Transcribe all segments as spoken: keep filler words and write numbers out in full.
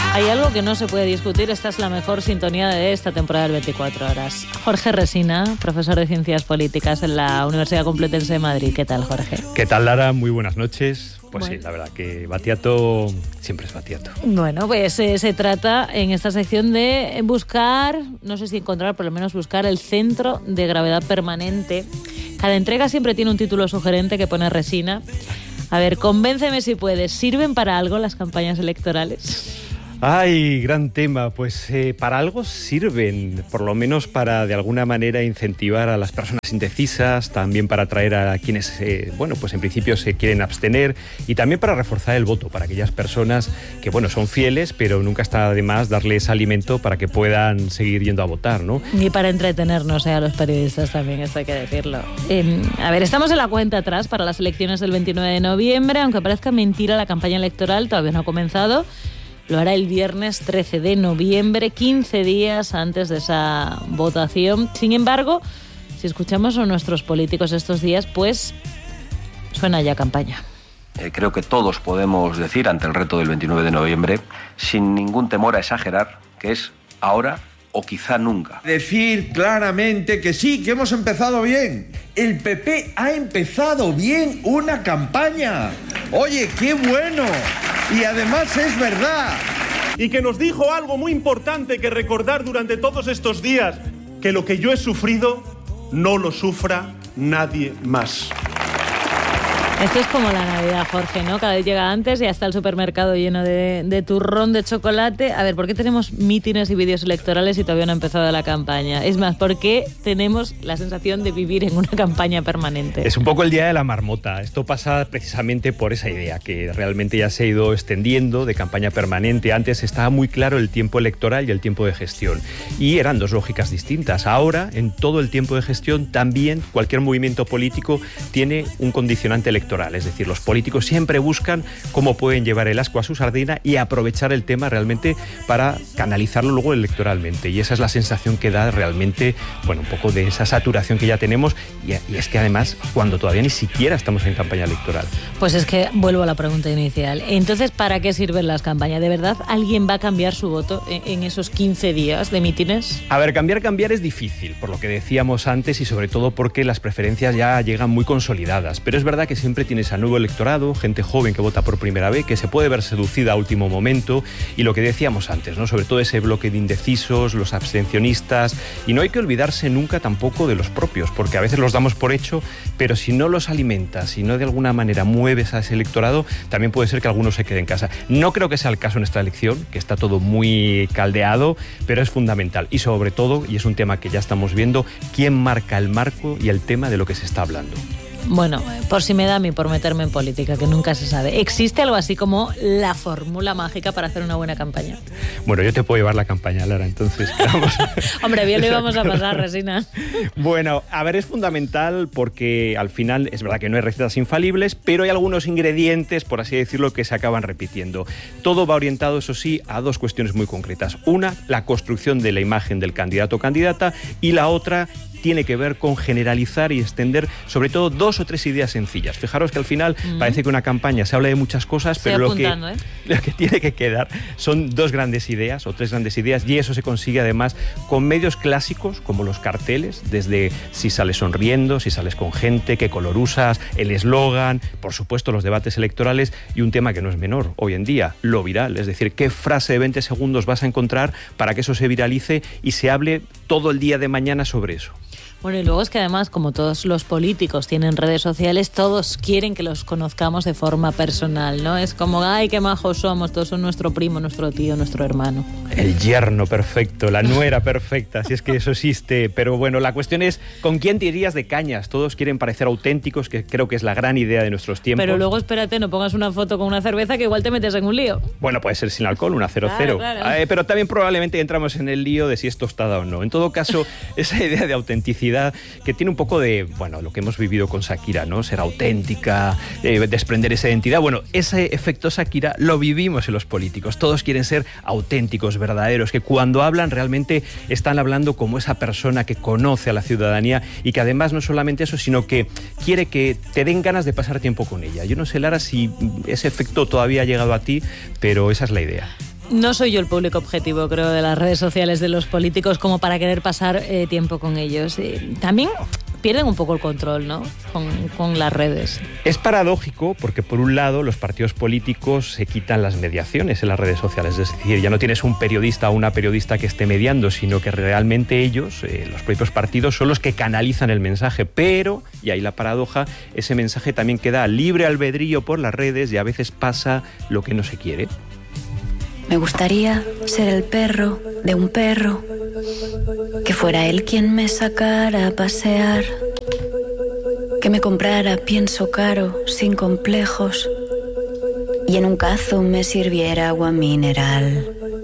Hay algo que no se puede discutir, esta es la mejor sintonía de esta temporada del veinticuatro horas. Jorge Resina, profesor de Ciencias Políticas en la Universidad Complutense de Madrid. ¿Qué tal, Jorge? ¿Qué tal, Lara? Muy buenas noches. Pues bueno. Sí, la verdad que Battiato siempre es Battiato. Bueno, pues eh, se trata en esta sección de buscar, no sé si encontrar, por lo menos buscar el centro de gravedad permanente. Cada entrega siempre tiene un título sugerente que pone Resina. A ver, convénceme si puedes. ¿Sirven para algo las campañas electorales? Ay, gran tema. Pues eh, para algo sirven, por lo menos para de alguna manera incentivar a las personas indecisas, también para atraer a quienes, eh, bueno, pues en principio se quieren abstener y también para reforzar el voto para aquellas personas que, bueno, son fieles, pero nunca está de más darles alimento para que puedan seguir yendo a votar, ¿no? Y para entretenernos, eh, a los periodistas también, esto hay que decirlo. Eh, a ver, estamos en la cuenta atrás para las elecciones del veintinueve de noviembre, aunque parezca mentira, la campaña electoral todavía no ha comenzado. Lo hará el viernes trece de noviembre, quince días antes de esa votación. Sin embargo, si escuchamos a nuestros políticos estos días, pues suena ya campaña. Eh, creo que todos podemos decir ante el reto del veintinueve de noviembre, sin ningún temor a exagerar, que es ahora o quizá nunca. Decir claramente que sí, que hemos empezado bien. El P P ha empezado bien una campaña. Oye, qué bueno. Y además es verdad. Y que nos dijo algo muy importante que recordar durante todos estos días, que lo que yo he sufrido no lo sufra nadie más. Esto es como la Navidad, Jorge, ¿no? Cada vez llega antes y ya está el supermercado lleno de, de turrón de chocolate. A ver, ¿por qué tenemos mítines y vídeos electorales y todavía no ha empezado la campaña? Es más, ¿por qué tenemos la sensación de vivir en una campaña permanente? Es un poco el día de la marmota. Esto pasa precisamente por esa idea que realmente ya se ha ido extendiendo de campaña permanente. Antes estaba muy claro el tiempo electoral y el tiempo de gestión. Y eran dos lógicas distintas. Ahora, en todo el tiempo de gestión, también cualquier movimiento político tiene un condicionante electoral. Es decir, los políticos siempre buscan cómo pueden llevar el ascua a su sardina y aprovechar el tema realmente para canalizarlo luego electoralmente. Y esa es la sensación que da realmente, bueno, un poco de esa saturación que ya tenemos. Y, y es que además, cuando todavía ni siquiera estamos en campaña electoral. Pues es que vuelvo a la pregunta inicial. Entonces, ¿para qué sirven las campañas? ¿De verdad alguien va a cambiar su voto en, en esos quince días de mítines? A ver, cambiar, cambiar es difícil, por lo que decíamos antes y sobre todo porque las preferencias ya llegan muy consolidadas. Pero es verdad que siempre tienes a nuevo electorado, gente joven que vota por primera vez, que se puede ver seducida a último momento, y lo que decíamos antes, ¿no? Sobre todo ese bloque de indecisos, los abstencionistas, y no hay que olvidarse nunca tampoco de los propios, porque a veces los damos por hecho, pero si no los alimentas, si no de alguna manera mueves a ese electorado, también puede ser que alguno se quede en casa. No creo que sea el caso en esta elección, que está todo muy caldeado, pero es fundamental, y sobre todo, y es un tema que ya estamos viendo, quién marca el marco y el tema de lo que se está hablando. Bueno, por si me da a mí por meterme en política, que nunca se sabe. ¿Existe algo así como la fórmula mágica para hacer una buena campaña? Bueno, yo te puedo llevar la campaña, Lara, entonces... Vamos. Hombre, bien lo íbamos a pasar, Resina. Bueno, a ver, es fundamental porque al final es verdad que no hay recetas infalibles, pero hay algunos ingredientes, por así decirlo, que se acaban repitiendo. Todo va orientado, eso sí, a dos cuestiones muy concretas. Una, la construcción de la imagen del candidato o candidata, y la otra tiene que ver con generalizar y extender sobre todo dos o tres ideas sencillas. Fijaros que al final mm. parece que una campaña se habla de muchas cosas, Estoy pero lo que, ¿eh? lo que tiene que quedar son dos grandes ideas o tres grandes ideas, y eso se consigue además con medios clásicos como los carteles, desde si sales sonriendo, si sales con gente, qué color usas, el eslogan, por supuesto los debates electorales, y un tema que no es menor hoy en día, lo viral, es decir, qué frase de veinte segundos vas a encontrar para que eso se viralice y se hable todo el día de mañana sobre eso. Bueno, y luego es que además, como todos los políticos tienen redes sociales, todos quieren que los conozcamos de forma personal, ¿no? Es como, ay, qué majos somos, todos son nuestro primo, nuestro tío, nuestro hermano. El yerno perfecto, la nuera perfecta, si es que eso existe. Pero bueno, la cuestión es, ¿con quién te irías de cañas? Todos quieren parecer auténticos, que creo que es la gran idea de nuestros tiempos. Pero luego, espérate, no pongas una foto con una cerveza que igual te metes en un lío. Bueno, puede ser sin alcohol, una cero cero. Claro, claro. Eh, pero también probablemente entramos en el lío de si es tostada o no. En todo caso, esa idea de autenticidad que tiene un poco de, bueno, lo que hemos vivido con Shakira, ¿no? Ser auténtica, eh, desprender esa identidad. Bueno, ese efecto Shakira lo vivimos en los políticos. Todos quieren ser auténticos, verdaderos, que cuando hablan realmente están hablando como esa persona que conoce a la ciudadanía y que además no solamente eso, sino que quiere que te den ganas de pasar tiempo con ella. Yo no sé, Lara, si ese efecto todavía ha llegado a ti, pero esa es la idea. No soy yo el público objetivo, creo, de las redes sociales de los políticos como para querer pasar eh, tiempo con ellos. Eh, también pierden un poco el control, ¿no? Con, con las redes. Es paradójico porque, por un lado, los partidos políticos se quitan las mediaciones en las redes sociales. Es decir, ya no tienes un periodista o una periodista que esté mediando, sino que realmente ellos, eh, los propios partidos, son los que canalizan el mensaje. Pero, y ahí la paradoja, ese mensaje también queda libre albedrío por las redes y a veces pasa lo que no se quiere. Me gustaría ser el perro de un perro, que fuera él quien me sacara a pasear, que me comprara pienso caro, sin complejos, y en un cazo me sirviera agua mineral.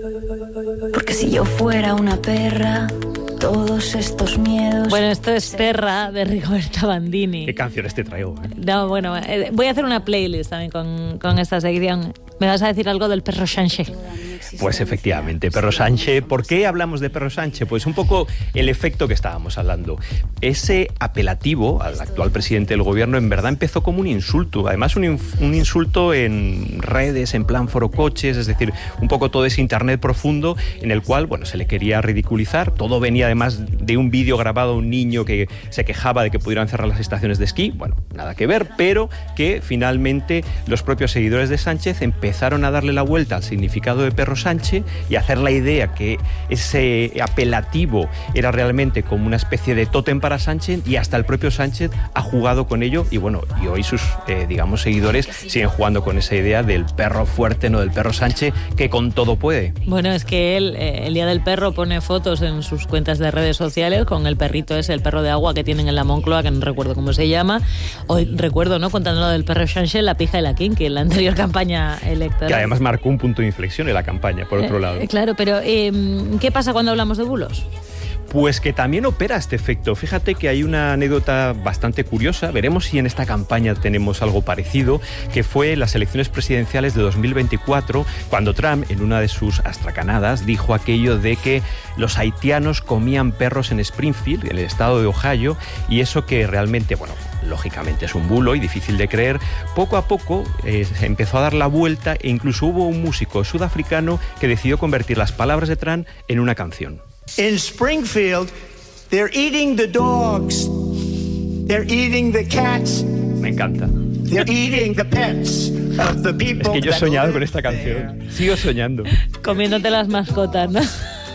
Porque si yo fuera una perra, todos estos miedos... Bueno, esto es Perra, de Rigoberta Bandini. ¿Qué canciones te traigo? Eh? No, bueno, eh, voy a hacer una playlist también con, con esta sección. ¿Me vas a decir algo del perro Sánchez? Pues efectivamente, Perro Sánchez. ¿Por qué hablamos de Perro Sánchez? Pues un poco el efecto que estábamos hablando. Ese apelativo al actual presidente del gobierno en verdad empezó como un insulto. Además, un, un insulto en redes, en plan forocoches, es decir, un poco todo ese internet profundo en el cual, bueno, se le quería ridiculizar. Todo venía además de un vídeo grabado a un niño que se quejaba de que pudieran cerrar las estaciones de esquí. Bueno, nada que ver, pero que finalmente los propios seguidores de Sánchez empezaron a darle la vuelta al significado de Perro Sánchez y hacer la idea que ese apelativo era realmente como una especie de tótem para Sánchez, y hasta el propio Sánchez ha jugado con ello y bueno, y hoy sus eh, digamos seguidores siguen jugando con esa idea del perro fuerte, no del Perro Sánchez, que con todo puede. Bueno, es que él eh, el día del perro pone fotos en sus cuentas de redes sociales con el perrito ese, el perro de agua que tienen en la Moncloa, que no recuerdo cómo se llama. Hoy recuerdo, ¿no?, contando lo del Perro Sánchez, la pija y la Kinky en la anterior campaña electoral. Que además marcó un punto de inflexión en la campaña, por otro lado. Eh, claro, pero eh, ¿qué pasa cuando hablamos de bulos? Pues que también opera este efecto. Fíjate que hay una anécdota bastante curiosa, veremos si en esta campaña tenemos algo parecido, que fue las elecciones presidenciales de dos mil veinticuatro, cuando Trump, en una de sus astracanadas, dijo aquello de que los haitianos comían perros en Springfield, en el estado de Ohio, y eso que realmente, bueno, lógicamente es un bulo y difícil de creer. Poco a poco eh, se empezó a dar la vuelta e incluso hubo un músico sudafricano que decidió convertir las palabras de Trump en una canción. In Springfield, they're eating the dogs, they're eating the cats. Me encanta. They're eating the pets of the people. Es que yo he soñado con esta canción. Sigo soñando. Comiéndote las mascotas, ¿no?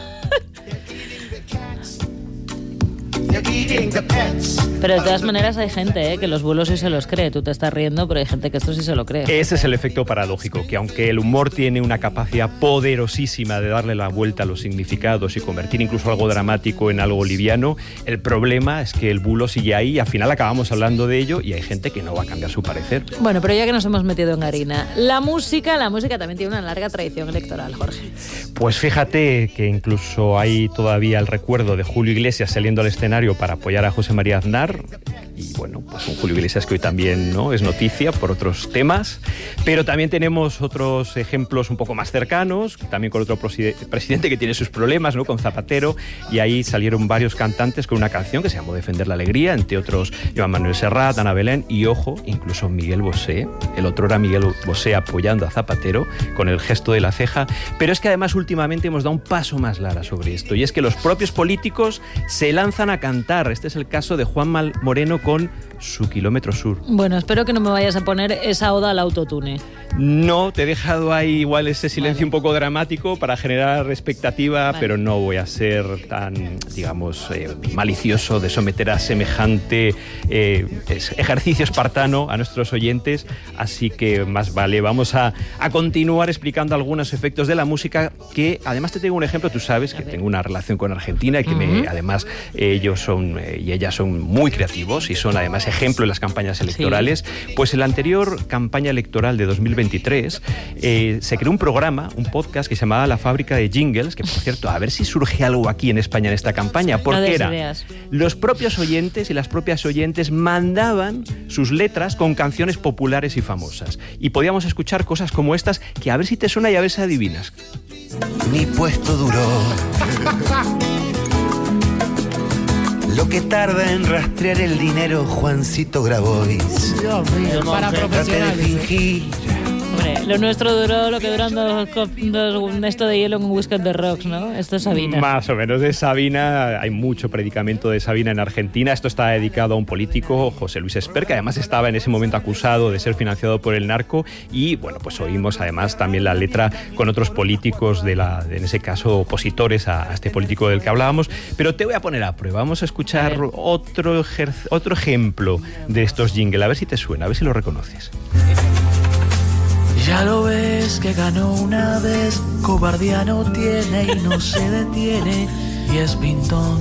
Pero de todas maneras hay gente, ¿eh?, que los bulos sí se los cree. Tú te estás riendo, pero hay gente que esto sí se lo cree. Ese es el efecto paradójico, que aunque el humor tiene una capacidad poderosísima de darle la vuelta a los significados y convertir incluso algo dramático en algo liviano, el problema es que el bulo sigue ahí y al final acabamos hablando de ello y hay gente que no va a cambiar su parecer. Bueno, pero ya que nos hemos metido en harina, la música, la música también tiene una larga tradición electoral, Jorge. Pues fíjate que incluso hay todavía el recuerdo de Julio Iglesias saliendo al escenario para apoyar a José María Aznar. Y bueno, pues un Julio Iglesias que hoy también, ¿no?, es noticia por otros temas, pero también tenemos otros ejemplos un poco más cercanos, también con otro presidente que tiene sus problemas, ¿no?, con Zapatero, y ahí salieron varios cantantes con una canción que se llamó Defender la Alegría, entre otros Joan Manuel Serrat, Ana Belén y, ojo, incluso Miguel Bosé. El otro era Miguel Bosé apoyando a Zapatero con el gesto de la ceja, pero es que además últimamente hemos dado un paso más largo sobre esto, y es que los propios políticos se lanzan a cantar. Este es el caso de Juanma Moreno con Su Kilómetro Sur. Bueno, espero que no me vayas a poner esa oda al autotune. No, te he dejado ahí igual ese silencio vale. un poco dramático para generar expectativa, vale. pero no voy a ser tan, digamos, eh, malicioso de someter a semejante eh, ejercicio espartano a nuestros oyentes, así que más vale, vamos a, a continuar explicando algunos efectos de la música, que además te tengo un ejemplo. Tú sabes que tengo una relación con Argentina y que uh-huh. me, además ellos son eh, y ellas son muy creativos y son además ejemplo en las campañas electorales. Sí. Pues en la anterior campaña electoral de dos mil veintitrés eh, se creó un programa, un podcast que se llamaba La Fábrica de Jingles, que por cierto, a ver si surge algo aquí en España en esta campaña, porque no era ideas. Los propios oyentes y las propias oyentes mandaban sus letras con canciones populares y famosas, y podíamos escuchar cosas como estas, que a ver si te suena y a ver si adivinas. Mi puesto duró lo que tarda en rastrear el dinero Juancito Grabois. Dios mío, para profesionales. Traté de fingir Hombre, lo nuestro duró lo que duran dos, dos esto de hielo en un whisky on the rocks, ¿no? Esto es Sabina. Más o menos de Sabina, hay mucho predicamento de Sabina en Argentina. Esto está dedicado a un político, José Luis Esper, que además estaba en ese momento acusado de ser financiado por el narco. Y bueno, pues oímos además también la letra con otros políticos, de la, de, en ese caso opositores a, a este político del que hablábamos. Pero te voy a poner a prueba. Vamos a escuchar a otro, otro ejemplo de estos jingles. A ver si te suena, a ver si lo reconoces. Ya lo ves que ganó una vez, cobardía no tiene y no se detiene, y es pintón.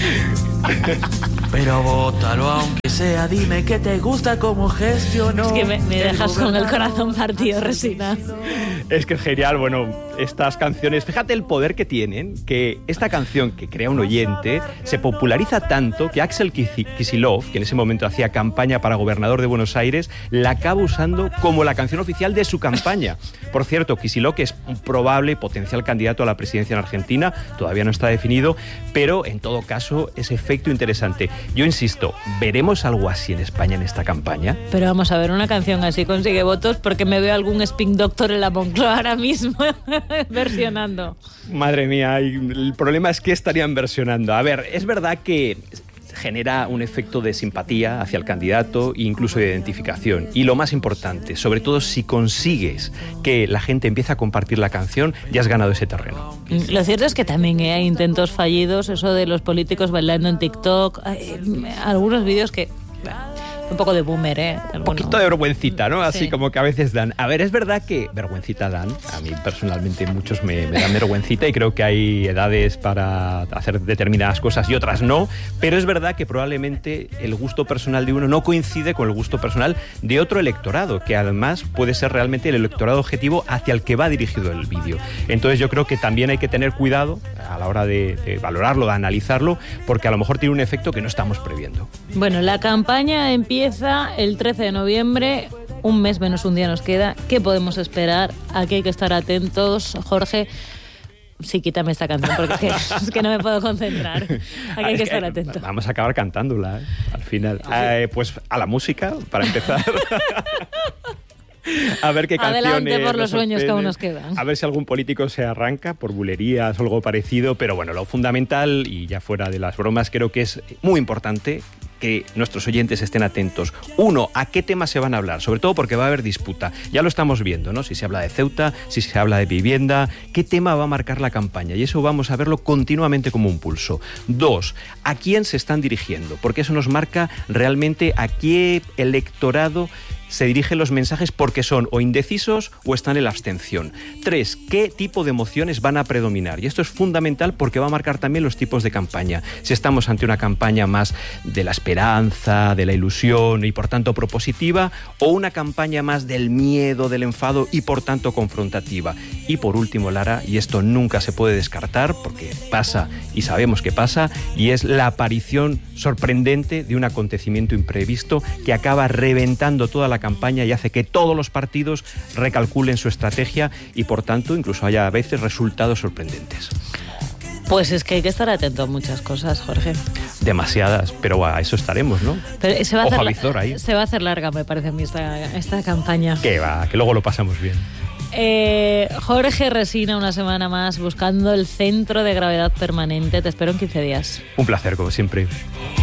Pero bótalo aunque sea, dime que te gusta como gestionó. Es que me, me dejas con el corazón partido, Resina. Es que es genial, bueno, estas canciones, fíjate el poder que tienen, que esta canción que crea un oyente se populariza tanto que Axel Kicillof, que en ese momento hacía campaña para gobernador de Buenos Aires, la acaba usando como la canción oficial de su campaña. Por cierto, Kicillof, que es un probable potencial candidato a la presidencia en Argentina, todavía no está definido, pero en todo caso es efecto interesante. Yo insisto, ¿veremos algo así en España en esta campaña? Pero vamos a ver, una canción así consigue votos porque me veo algún Spin Doctor en la Moncloa ahora mismo versionando. Madre mía, el problema es que estarían versionando. A ver, es verdad que genera un efecto de simpatía hacia el candidato e incluso de identificación. Y lo más importante, sobre todo si consigues que la gente empiece a compartir la canción, ya has ganado ese terreno. Lo cierto es que también ¿eh? hay intentos fallidos, eso de los políticos bailando en TikTok, hay algunos vídeos que... Un poco de boomer, ¿eh? Un poquito de vergüencita, ¿no? Así sí. como que a veces dan. A ver, es verdad que vergüencita dan. A mí personalmente muchos me, me dan vergüencita y creo que hay edades para hacer determinadas cosas y otras no. Pero es verdad que probablemente el gusto personal de uno no coincide con el gusto personal de otro electorado, que además puede ser realmente el electorado objetivo hacia el que va dirigido el vídeo. Entonces yo creo que también hay que tener cuidado a la hora de, de valorarlo, de analizarlo, porque a lo mejor tiene un efecto que no estamos previendo. Bueno, la campaña empieza Empieza el trece de noviembre, un mes menos un día nos queda. ¿Qué podemos esperar? Aquí hay que estar atentos. Jorge, sí, quítame esta canción porque es que no me puedo concentrar. Aquí hay que estar atentos. Vamos a acabar cantándola, ¿eh? Al final. Eh, pues a la música, para empezar. A ver qué canciones. Adelante por los sueños que aún nos quedan. A ver si algún político se arranca por bulerías o algo parecido. Pero bueno, lo fundamental, y ya fuera de las bromas, creo que es muy importante que nuestros oyentes estén atentos. Uno, ¿a qué temas se van a hablar? Sobre todo porque va a haber disputa. Ya lo estamos viendo, ¿no? Si se habla de Ceuta, si se habla de vivienda, ¿qué tema va a marcar la campaña? Y eso vamos a verlo continuamente como un pulso. Dos, ¿a quién se están dirigiendo? Porque eso nos marca realmente a qué electorado se dirigen los mensajes, porque son o indecisos o están en la abstención. Tres, ¿qué tipo de emociones van a predominar? Y esto es fundamental porque va a marcar también los tipos de campaña. Si estamos ante una campaña más de la esperanza, de la ilusión y por tanto propositiva, o una campaña más del miedo, del enfado y por tanto confrontativa. Y por último, Lara, y esto nunca se puede descartar porque pasa y sabemos que pasa, y es la aparición sorprendente de un acontecimiento imprevisto que acaba reventando toda la campaña y hace que todos los partidos recalculen su estrategia y por tanto incluso haya a veces resultados sorprendentes. Pues es que hay que estar atento a muchas cosas, Jorge. Demasiadas, pero a eso estaremos, ¿no? Pero se va a Ojo hacer, a visor ahí. Se va a hacer larga, me parece a mí, esta, esta campaña. Que va, que luego lo pasamos bien. Eh, Jorge Resina, una semana más buscando el centro de gravedad permanente. Te espero en quince días. Un placer, como siempre.